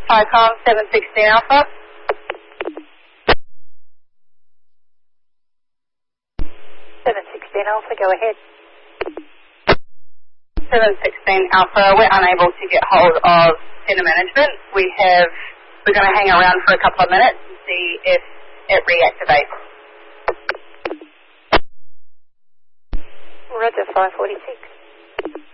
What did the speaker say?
Icon 716 Alpha. 716 Alpha, go ahead. 716 Alpha, we're unable to get hold of center management. We're going to hang around for a couple of minutes and see if it reactivates. Roger, 546.